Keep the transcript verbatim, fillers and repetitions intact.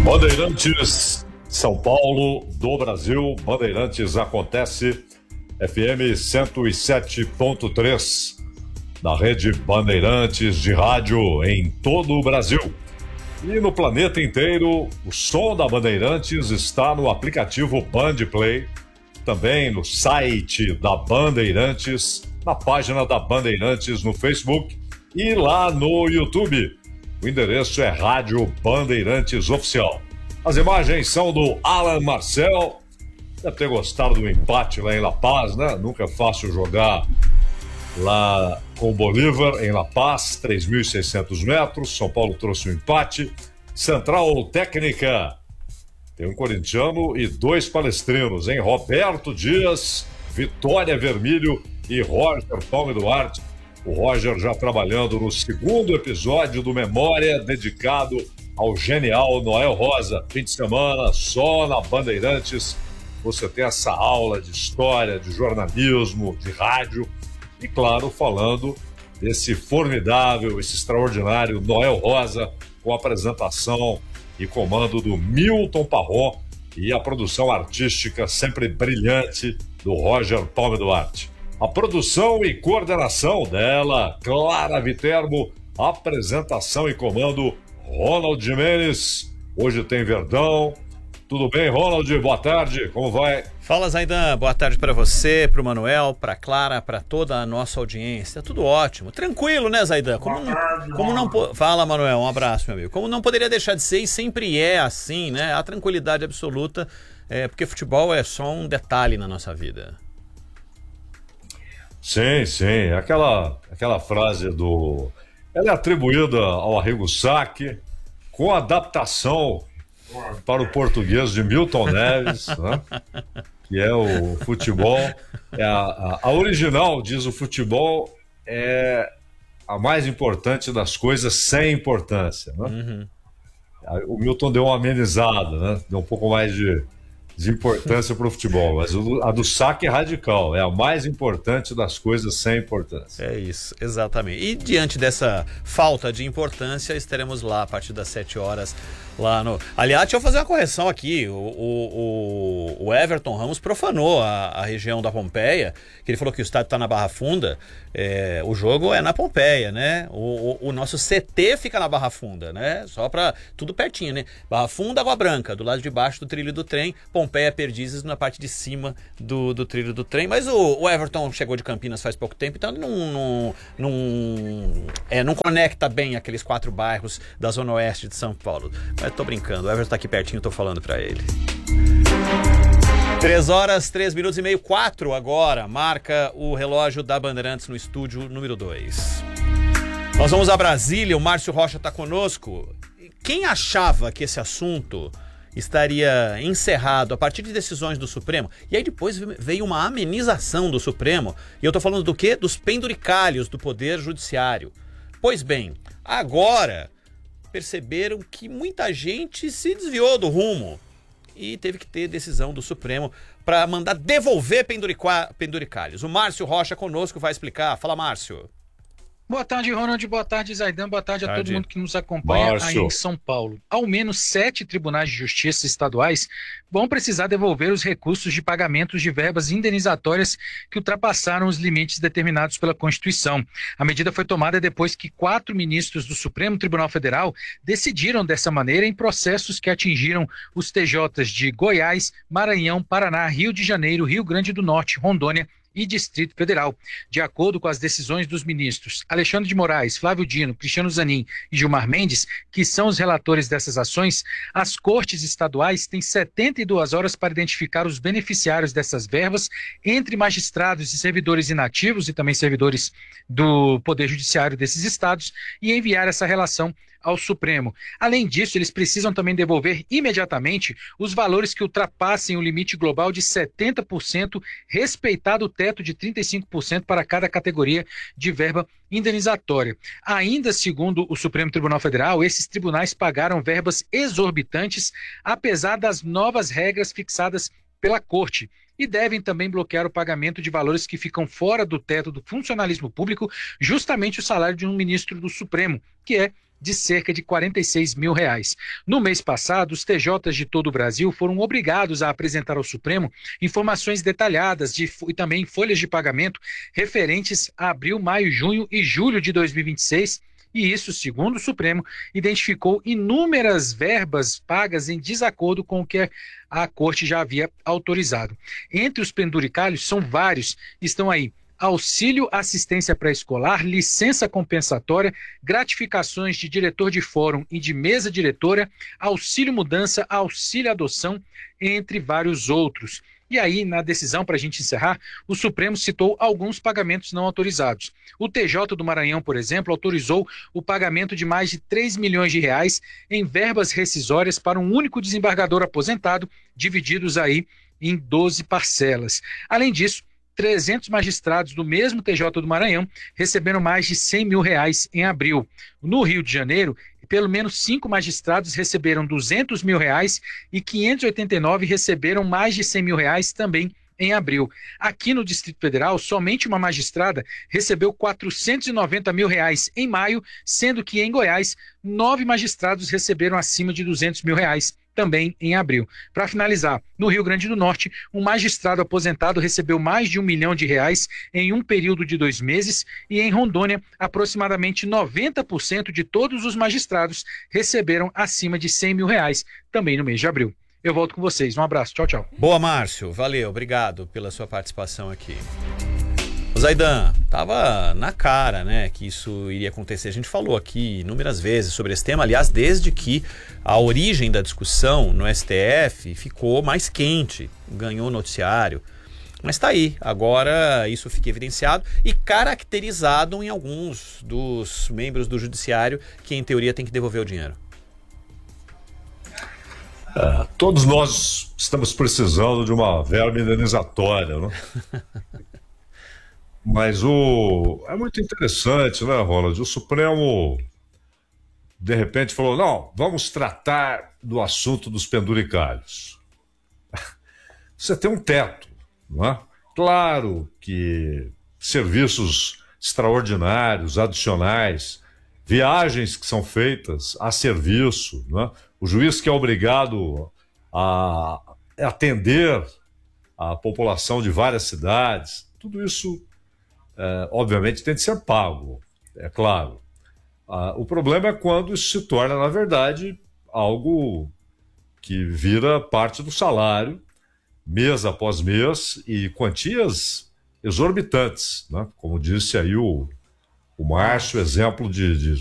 Bandeirantes, São Paulo, do Brasil. Bandeirantes acontece, F M cento e sete ponto três, na rede Bandeirantes de rádio em todo o Brasil. E no planeta inteiro, o som da Bandeirantes está no aplicativo Bandplay, também no site da Bandeirantes, na página da Bandeirantes no Facebook e lá no YouTube. O endereço é Rádio Bandeirantes Oficial. As imagens são do Alan Marcel. Deve ter gostado do empate lá em La Paz, né? Nunca é fácil jogar lá com o Bolívar em La Paz, três mil e seiscentos metros. São Paulo trouxe um empate. Central técnica. Tem um corintiano e dois palestrinos, hein? Roberto Dias, Vitória Vermílio e Roger Palme Duarte. O Roger já trabalhando no segundo episódio do Memória, dedicado ao genial Noel Rosa. Fim de semana, só na Bandeirantes. Você tem essa aula de história, de jornalismo, de rádio. E, claro, falando desse formidável, esse extraordinário Noel Rosa, com a apresentação e comando do Milton Parron e a produção artística sempre brilhante do Roger Palme Duarte. A produção e coordenação dela, Clara Viterbo, apresentação e comando, Ronald Jimenez. Hoje tem Verdão. Tudo bem, Ronald? Boa tarde, como vai? Fala, Zaidan, boa tarde para você, para o Manuel, para a Clara, para toda a nossa audiência. Tudo ótimo, tranquilo, né, Zaidan? Como não, como não po... Fala, Manuel, um abraço, meu amigo. Como não poderia deixar de ser, e sempre é assim, né? A tranquilidade absoluta, é, porque futebol é só um detalhe na nossa vida. Sim, sim, aquela, aquela frase do... Ela é atribuída ao Arrigo Sacchi, com adaptação para o português de Milton Neves, né? Que é o futebol. É a, a, a original diz: o futebol é a mais importante das coisas sem importância, né? Uhum. O Milton deu uma amenizada, né? Deu um pouco mais de, de importância para o futebol, mas o, a do Sacchi é radical, é a mais importante das coisas sem importância. É isso, exatamente. E diante dessa falta de importância, estaremos lá a partir das sete horas. Lá no... Aliás, deixa eu fazer uma correção aqui. O, o, o Everton Ramos profanou a, a região da Pompeia, que ele falou que o estádio está na Barra Funda. É, o jogo é na Pompeia, né? O, o, o nosso C T fica na Barra Funda, né? Só para tudo pertinho, né? Barra Funda, Água Branca, do lado de baixo do trilho do trem. Pompeia, Perdizes, na parte de cima do, do trilho do trem. Mas o, o Everton chegou de Campinas faz pouco tempo, então ele não, não, não, é, não conecta bem aqueles quatro bairros da Zona Oeste de São Paulo. Mas tô brincando, o Everton tá aqui pertinho, tô falando pra ele. Três horas, três minutos e meio, quatro agora, marca o relógio da Bandeirantes no estúdio número dois. Nós vamos a Brasília, o Márcio Rocha tá conosco. Quem achava que esse assunto estaria encerrado a partir de decisões do Supremo, e aí depois veio uma amenização do Supremo, e eu tô falando do quê? Dos penduricalhos do Poder Judiciário. Pois bem, agora perceberam que muita gente se desviou do rumo e teve que ter decisão do Supremo para mandar devolver pendurica... penduricalhos. O Márcio Rocha conosco vai explicar. Fala, Márcio. Boa tarde, Ronald. Boa tarde, Zaidan. Boa tarde a tarde. todo mundo que nos acompanha Márcio. Aí em São Paulo. Ao menos sete tribunais de justiça estaduais vão precisar devolver os recursos de pagamentos de verbas indenizatórias que ultrapassaram os limites determinados pela Constituição. A medida foi tomada depois que quatro ministros do Supremo Tribunal Federal decidiram dessa maneira em processos que atingiram os T Js de Goiás, Maranhão, Paraná, Rio de Janeiro, Rio Grande do Norte, Rondônia e Distrito Federal. De acordo com as decisões dos ministros Alexandre de Moraes, Flávio Dino, Cristiano Zanin e Gilmar Mendes, que são os relatores dessas ações, as cortes estaduais têm setenta e duas horas para identificar os beneficiários dessas verbas entre magistrados e servidores inativos e também servidores do Poder Judiciário desses estados e enviar essa relação ao Supremo. Além disso, eles precisam também devolver imediatamente os valores que ultrapassem o limite global de setenta por cento, respeitado o teto de trinta e cinco por cento para cada categoria de verba indenizatória. Ainda segundo o Supremo Tribunal Federal, esses tribunais pagaram verbas exorbitantes, apesar das novas regras fixadas pela Corte, e devem também bloquear o pagamento de valores que ficam fora do teto do funcionalismo público, justamente o salário de um ministro do Supremo, que é de cerca de quarenta e seis mil reais. No mês passado, os T Js de todo o Brasil foram obrigados a apresentar ao Supremo informações detalhadas de, e também folhas de pagamento referentes a abril, maio, junho e julho de dois mil e vinte e seis, e isso, segundo o Supremo, identificou inúmeras verbas pagas em desacordo com o que a Corte já havia autorizado. Entre os penduricalhos, são vários, estão aí auxílio assistência pré-escolar, licença compensatória, gratificações de diretor de fórum e de mesa diretora, auxílio mudança, auxílio adoção, entre vários outros. E aí, na decisão, para a gente encerrar, o Supremo citou alguns pagamentos não autorizados. O T J do Maranhão, por exemplo, autorizou o pagamento de mais de três milhões de reais em verbas rescisórias para um único desembargador aposentado, divididos aí em doze parcelas. Além disso, trezentos magistrados do mesmo T J do Maranhão receberam mais de cem mil reais em abril. No Rio de Janeiro, pelo menos cinco magistrados receberam duzentos mil reais e quinhentos e oitenta e nove receberam mais de cem mil reais também em abril. Aqui no Distrito Federal, somente uma magistrada recebeu quatrocentos e noventa mil reais em maio, sendo que em Goiás, nove magistrados receberam acima de duzentos mil reais também em abril. Para finalizar, no Rio Grande do Norte, um magistrado aposentado recebeu mais de um milhão de reais em um período de dois meses e em Rondônia, aproximadamente noventa por cento de todos os magistrados receberam acima de cem mil reais também no mês de abril. Eu volto com vocês. Um abraço. Tchau, tchau. Boa, Márcio. Valeu. Obrigado pela sua participação aqui. Zaidan, tava na cara, né, que isso iria acontecer. A gente falou aqui inúmeras vezes sobre esse tema, aliás, desde que a origem da discussão no S T F ficou mais quente, ganhou noticiário. Mas tá aí, agora isso fica evidenciado e caracterizado em alguns dos membros do judiciário que, em teoria, tem que devolver o dinheiro. É, todos nós estamos precisando de uma verba indenizatória, né? Mas o... é muito interessante, né, Ronald? O Supremo, de repente, falou, não, vamos tratar do assunto dos penduricalhos. Você tem um teto, não é? Claro que serviços extraordinários, adicionais, viagens que são feitas a serviço, não é? O juiz que é obrigado a atender a população de várias cidades, tudo isso... É, obviamente tem de ser pago, é claro. Ah, o problema é quando isso se torna, na verdade, algo que vira parte do salário, mês após mês, e quantias exorbitantes, né? Como disse aí o, o Márcio, exemplo de, de